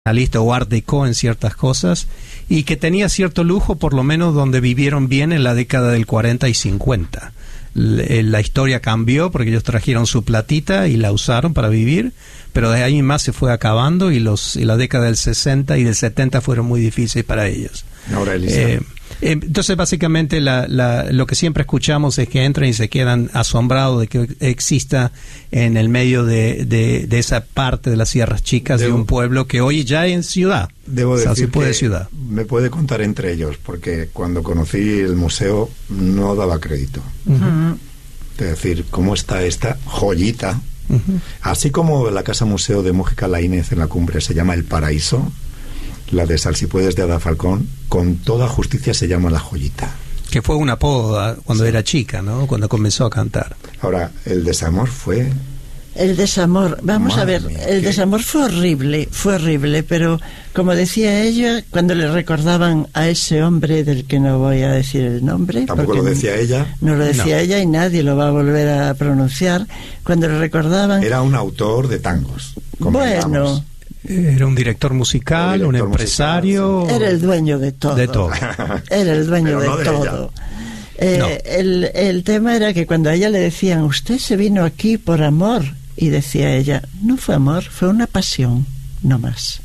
o art déco en ciertas cosas, y que tenía cierto lujo, por lo menos donde vivieron bien en la década del 40 y 50. La historia cambió porque ellos trajeron su platita y la usaron para vivir, pero de ahí en más se fue acabando, y la década del 60 y del 70 fueron muy difíciles para ellos. Ahora, Elisa. Entonces, básicamente, lo que siempre escuchamos es que entran y se quedan asombrados de que exista en el medio de esa parte de las Sierras Chicas de un pueblo que hoy ya es ciudad. Debo decir que ciudad. Me puede contar entre ellos, porque cuando conocí el museo no daba crédito. Uh-huh. Es decir, cómo está esta joyita. Uh-huh. Así como la Casa Museo de Mújica Laínez en la Cumbre se llama El Paraíso, la de Salsipuedes de Ada Falcón, con toda justicia se llama La Joyita. Que fue un apodo cuando era chica, ¿no? Cuando comenzó a cantar. Ahora, el desamor fue... El desamor, vamos a ver, el desamor fue horrible, pero como decía ella, cuando le recordaban a ese hombre del que no voy a decir el nombre... Tampoco lo decía ella. No lo decía ella y nadie lo va a volver a pronunciar. Cuando le recordaban... Era un autor de tangos. Bueno... Era un director musical, un empresario... Musical, sí. Era el dueño de todo. Era el dueño de todo. El tema era que cuando a ella le decían, usted se vino aquí por amor, y decía ella, no fue amor, fue una pasión, no más.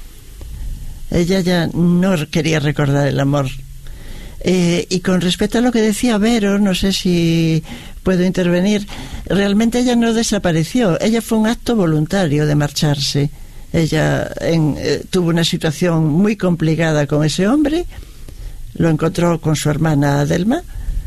Ella ya no quería recordar el amor. Y con respecto a lo que decía Vero, no sé si puedo intervenir, realmente ella no desapareció, ella fue un acto voluntario de marcharse. Ella tuvo una situación muy complicada con ese hombre, lo encontró con su hermana Adelma,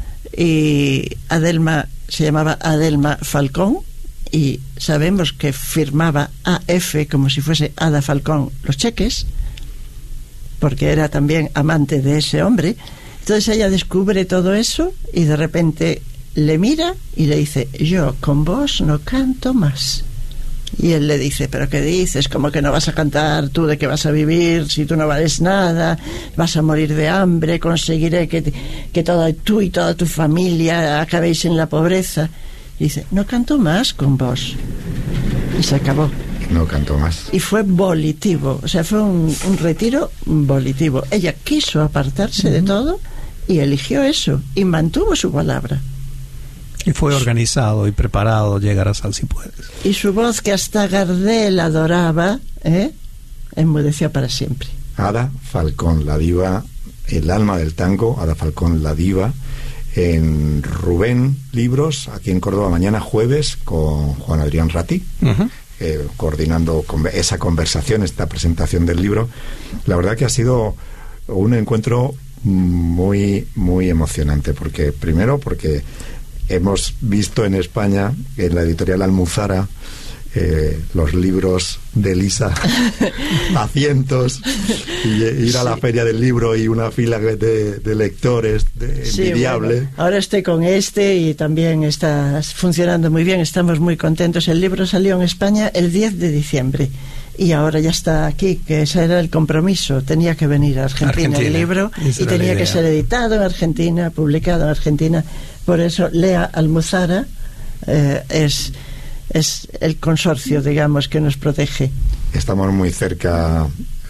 y Adelma se llamaba Adelma Falcón, y sabemos que firmaba AF como si fuese Ada Falcón los cheques, porque era también amante de ese hombre. Entonces ella descubre todo eso y de repente le mira y le dice, yo con vos no canto más. Y él le dice, ¿pero qué dices? ¿Cómo que no vas a cantar? ¿Tú de qué vas a vivir? Si tú no vales nada, vas a morir de hambre, conseguiré que tú y toda tu familia acabéis en la pobreza. Y dice, no canto más con vos. Y se acabó. No cantó más. Y fue volitivo, o sea, fue un retiro volitivo. Ella quiso apartarse de todo y eligió eso, y mantuvo su palabra. Y fue organizado y preparado llegar a Salsipuedes. Y su voz, que hasta Gardel adoraba, enmudeció para siempre. Ada Falcón, la diva, el alma del tango, Ada Falcón, la diva, en Rubén Libros, aquí en Córdoba, mañana jueves, con Juan Adrián Ratti, coordinando esa conversación, esta presentación del libro. La verdad que ha sido un encuentro muy, muy emocionante, porque hemos visto en España, en la editorial Almuzara, los libros de Elisa a cientos, y ir a la feria del libro y una fila de lectores envidiable. Bueno, ahora estoy con y también está funcionando muy bien, estamos muy contentos. El libro salió en España el 10 de diciembre y ahora ya está aquí, que ese era el compromiso, tenía que venir a Argentina. El libro, y tenía que ser editado en Argentina, publicado en Argentina. Por eso Lea Almuzara es el consorcio, digamos, que nos protege. Estamos muy cerca.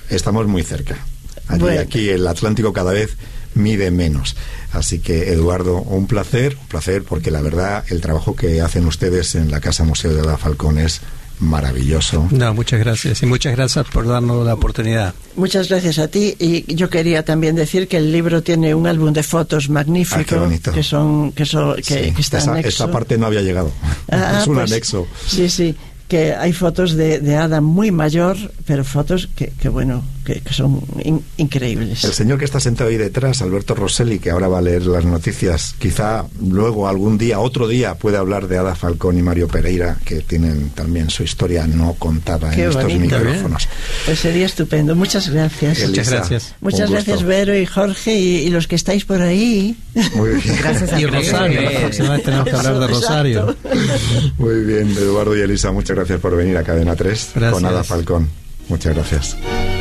Aquí el Atlántico cada vez mide menos. Así que, Eduardo, un placer, porque la verdad el trabajo que hacen ustedes en la Casa Museo de Ada Falcón es maravilloso. No, muchas gracias, y muchas gracias por darnos la oportunidad. Muchas gracias a ti, y yo quería también decir que el libro tiene un álbum de fotos magnífico, que está anexo. Esa parte no había llegado. Es un anexo. Sí, que hay fotos de Ada muy mayor, pero fotos que son increíbles. El señor que está sentado ahí detrás, Alberto Rosselli, que ahora va a leer las noticias, quizá luego otro día puede hablar de Ada Falcón y Mario Pereira, que tienen también su historia no contada en estos micrófonos. Pues sería estupendo. Muchas gracias. Elisa, muchas gracias. Muchas gracias, Vero y Jorge, y los que estáis por ahí. Muy bien. Gracias a y Rosario, la próxima vez tenemos que hablar de Rosario. Muy bien, Eduardo y Elisa, muchas gracias por venir a Cadena 3 con Ada Falcón. Muchas gracias.